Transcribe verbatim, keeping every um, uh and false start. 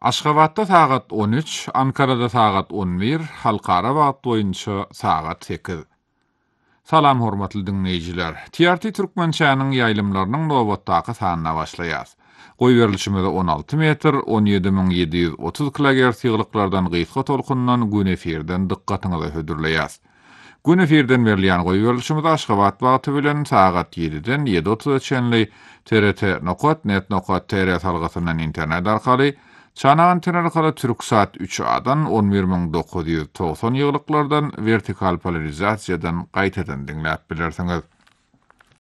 Aşgabatda sagat on üç, Ankara'da sagat on bir, halkara wagt boýunça sagat sekiz. Salam hormatly dinleýijiler. T R T Türkmençäniň ýaýlymlarynyň nowatdaky sanyna başlaýas. Goý berilişimizde on alty metr, on ýedi min ýedi ýüz otuz kilohertz ýyglyklardan gyzga tolkundan gün efirden diqqatyňyza hödürleýäs. Gün efirden berilýän goý berilişimiz Aşgabat wagty bilen sagat ýediden ýedi otuz çenli T R T nokta net nokta T R salgysyndan internet arkaly Çana anten arkaly Türksat üç A'dan on bir min dokuz ýüz togson ýyglyklardan vertikal polarizasiýadan gaýtadan dinläp bilersiňiz.